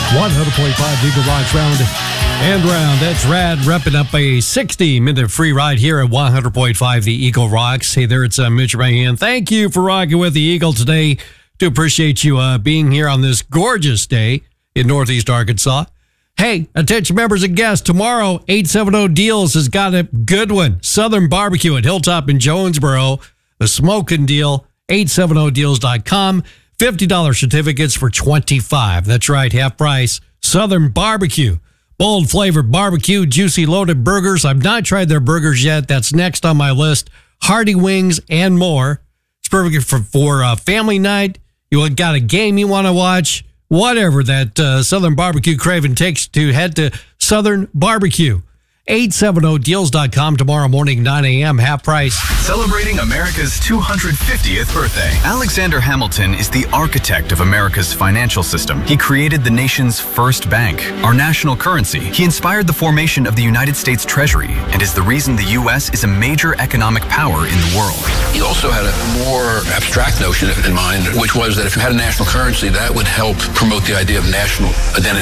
100.5 Eagle Rocks Round and Round. That's Rad repping up a 60-minute free ride here at 100.5 The Eagle Rocks. Hey there, it's Mitch Mahan. Thank you for rocking with the Eagle today. Do appreciate you being here on this gorgeous day in Northeast Arkansas. Hey, attention members and guests. Tomorrow, 870 Deals has got a good one. Southern Barbecue at Hilltop in Jonesboro. A smoking deal. 870deals.com. $50 certificates for $25. That's right, half price. Southern Barbecue. Bold flavored barbecue, juicy loaded burgers. I've not tried their burgers yet. That's next on my list. Hearty wings and more. It's perfect for family night. You got a game you want to watch. Whatever that Southern Barbecue craving takes to head to Southern Barbecue. 870deals.com tomorrow morning, 9 a.m., half price. Celebrating America's 250th birthday. Alexander Hamilton is the architect of America's financial system. He created the nation's first bank, our national currency. He inspired the formation of the United States Treasury and is the reason the U.S. is a major economic power in the world. He also had a more abstract notion in mind, which was that if you had a national currency, that would help promote the idea of national identity.